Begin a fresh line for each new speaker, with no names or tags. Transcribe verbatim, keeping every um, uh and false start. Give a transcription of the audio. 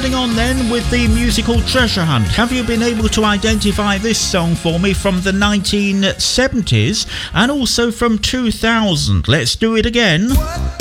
getting on then with the musical treasure hunt. Have you been able to identify this song for me from the nineteen seventies and also from two thousand? Let's do it again.
What?